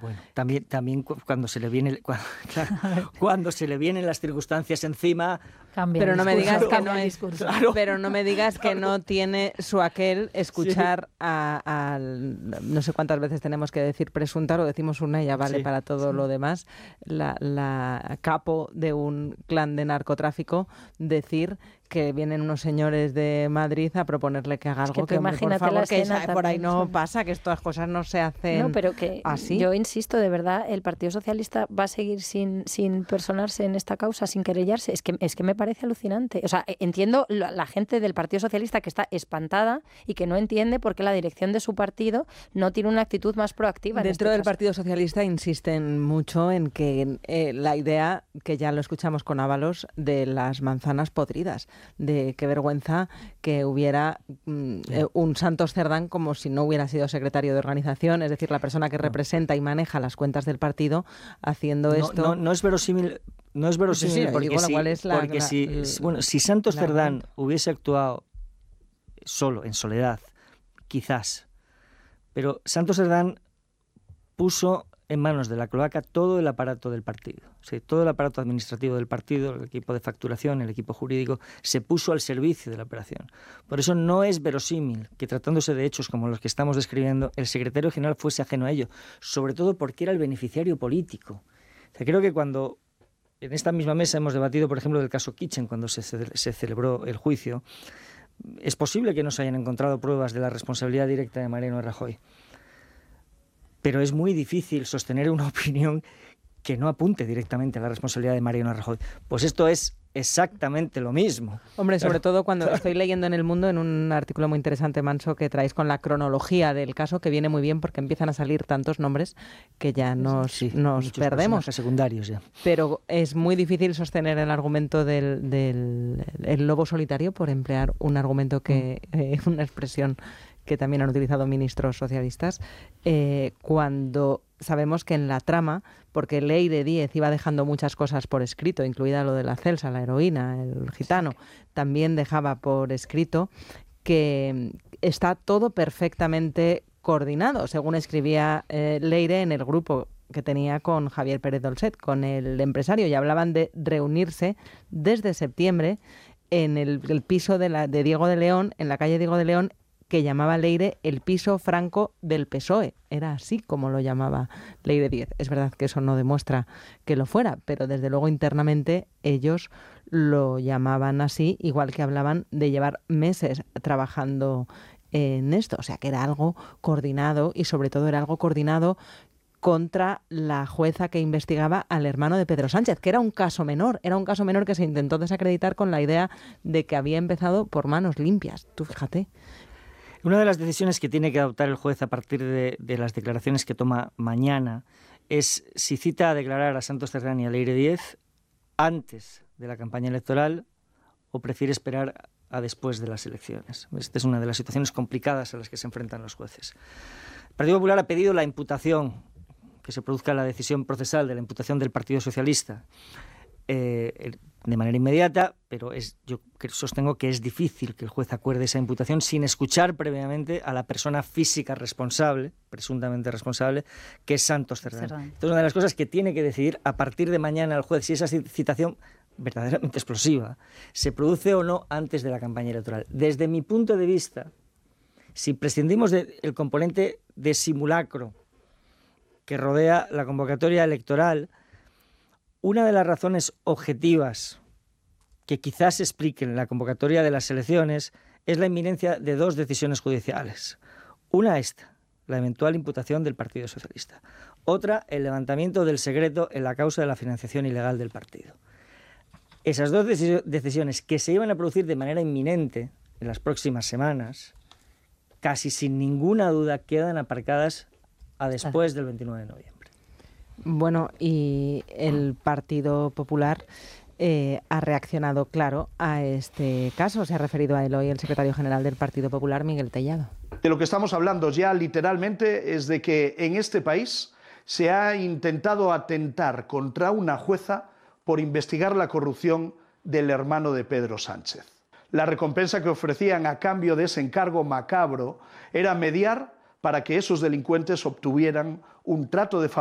Bueno, también cuando se le viene cuando se le vienen las circunstancias encima. Pero no me digas que no es, claro. Pero no me digas que no tiene su aquel escuchar a no sé cuántas veces tenemos que decir presunta, lo decimos una y ya vale para todo lo demás, la capo de un clan de narcotráfico decir que vienen unos señores de Madrid a proponerle que haga algo, que imagínate, por favor, que por ahí no pasa, que estas cosas no se hacen. No, pero que así. Yo insisto, de verdad, el Partido Socialista va a seguir sin personarse en esta causa, sin querellarse. Es que me parece alucinante. O sea, entiendo la gente del Partido Socialista que está espantada y que no entiende por qué la dirección de su partido no tiene una actitud más proactiva. Dentro del Partido Socialista insisten mucho en que la idea, que ya lo escuchamos con Ábalos, de las manzanas podridas, de qué vergüenza que hubiera un Santos Cerdán como si no hubiera sido secretario de organización, es decir, la persona que representa y maneja las cuentas del partido haciendo esto. No es verosímil. No es verosímil porque si Santos Cerdán hubiese actuado solo, en soledad, quizás, pero Santos Cerdán puso en manos de la cloaca todo el aparato del partido. Sí, todo el aparato administrativo del partido, el equipo de facturación, el equipo jurídico, se puso al servicio de la operación. Por eso no es verosímil que, tratándose de hechos como los que estamos describiendo, el secretario general fuese ajeno a ello, sobre todo porque era el beneficiario político. O sea, creo que cuando en esta misma mesa hemos debatido, por ejemplo, del caso Kitchen, cuando se celebró el juicio, es posible que no se hayan encontrado pruebas de la responsabilidad directa de Mariano Rajoy. Pero es muy difícil sostener una opinión que no apunte directamente a la responsabilidad de Mariano Rajoy. Pues esto es exactamente lo mismo. Hombre, sobre todo cuando estoy leyendo en El Mundo, en un artículo muy interesante, Manso, que traéis con la cronología del caso, que viene muy bien porque empiezan a salir tantos nombres que ya nos perdemos. Secundarios ya. Pero es muy difícil sostener el argumento del lobo solitario, por emplear un argumento una expresión que también han utilizado ministros socialistas, cuando sabemos que en la trama, porque Leire Díez iba dejando muchas cosas por escrito, incluida lo de la Celsa, la heroína, el gitano, también dejaba por escrito que está todo perfectamente coordinado, según escribía Leire en el grupo que tenía con Javier Pérez Dolcet, con el empresario, y hablaban de reunirse desde septiembre en el piso de Diego de León, en la calle Diego de León, que llamaba Leire el piso franco del PSOE. Era así como lo llamaba Leire Díez. Es verdad que eso no demuestra que lo fuera, pero desde luego internamente ellos lo llamaban así, igual que hablaban de llevar meses trabajando en esto. O sea, que era algo coordinado y sobre todo era algo coordinado contra la jueza que investigaba al hermano de Pedro Sánchez, que era un caso menor que se intentó desacreditar con la idea de que había empezado por manos limpias. Tú fíjate. Una de las decisiones que tiene que adoptar el juez a partir de las declaraciones que toma mañana es si cita a declarar a Santos Cerdán y a Leire Díez antes de la campaña electoral o prefiere esperar a después de las elecciones. Esta es una de las situaciones complicadas a las que se enfrentan los jueces. El Partido Popular ha pedido la imputación, que se produzca la decisión procesal de la imputación del Partido Socialista de manera inmediata, pero yo sostengo que es difícil que el juez acuerde esa imputación sin escuchar previamente a la persona física responsable, presuntamente responsable, que es Santos Cerdán. Entonces, una de las cosas que tiene que decidir a partir de mañana el juez si esa citación verdaderamente explosiva se produce o no antes de la campaña electoral. Desde mi punto de vista, si prescindimos del componente de simulacro que rodea la convocatoria electoral, una de las razones objetivas que quizás expliquen la convocatoria de las elecciones es la inminencia de dos decisiones judiciales. Una esta, la eventual imputación del Partido Socialista. Otra, el levantamiento del secreto en la causa de la financiación ilegal del partido. Esas dos decisiones que se iban a producir de manera inminente en las próximas semanas, casi sin ninguna duda quedan aparcadas a después del 29 de noviembre. Bueno, y el Partido Popular ha reaccionado, claro, a este caso. Se ha referido a él hoy el secretario general del Partido Popular, Miguel Tellado. De lo que estamos hablando ya literalmente es de que en este país se ha intentado atentar contra una jueza por investigar la corrupción del hermano de Pedro Sánchez. La recompensa que ofrecían a cambio de ese encargo macabro era mediar para que esos delincuentes obtuvieran un trato de favor